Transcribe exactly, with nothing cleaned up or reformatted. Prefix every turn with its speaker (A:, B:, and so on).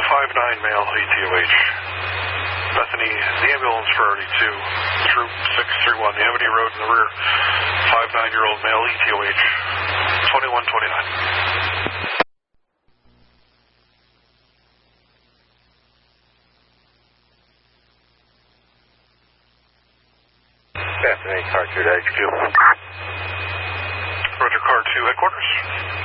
A: five nine male, E T O H. Bethany, the ambulance priority two, Troop six three one, Amity Road in the rear, five nine-year-old male, E T O H, twenty-one twenty-nine.
B: Bethany, car two to H Q.
A: Roger, car two, headquarters.